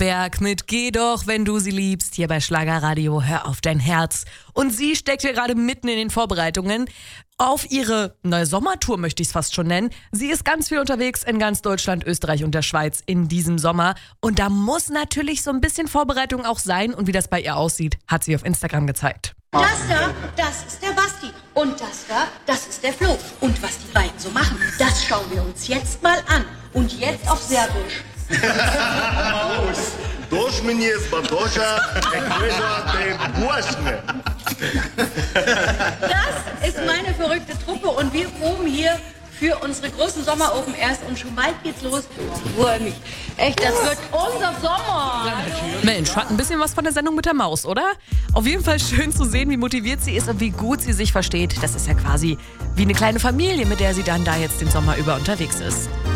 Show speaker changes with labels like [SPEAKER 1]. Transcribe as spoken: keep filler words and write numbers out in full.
[SPEAKER 1] Berg mit Geh doch, wenn du sie liebst, hier bei Schlagerradio, hör auf dein Herz. Und sie steckt hier gerade mitten in den Vorbereitungen auf ihre neue Sommertour, möchte ich es fast schon nennen. Sie ist ganz viel unterwegs in ganz Deutschland, Österreich und der Schweiz in diesem Sommer. Und da muss natürlich so ein bisschen Vorbereitung auch sein. Und wie das bei ihr aussieht, hat sie auf Instagram gezeigt.
[SPEAKER 2] Das da, das ist der Basti. Und das da, das ist der Flo. Und was die beiden so machen, das schauen wir uns jetzt mal an. Und jetzt auf Serbisch.
[SPEAKER 3] Doš mi je z Batoša, te Burschne.
[SPEAKER 2] Das ist meine verrückte Truppe und wir proben hier für unsere großen Sommer-Open erst und schon bald geht's los. Ich freue mich. Echt, das wird unser Sommer.
[SPEAKER 1] Mensch, hat ein bisschen was von der Sendung mit der Maus, oder? Auf jeden Fall schön zu sehen, wie motiviert sie ist und wie gut sie sich versteht. Das ist ja quasi wie eine kleine Familie, mit der sie dann da jetzt den Sommer über unterwegs ist.